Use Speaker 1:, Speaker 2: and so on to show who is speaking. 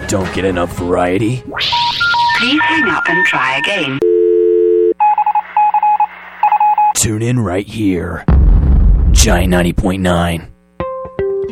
Speaker 1: Don't get enough variety?
Speaker 2: Please hang up and try again.
Speaker 1: Tune in right here. Giant 90.9.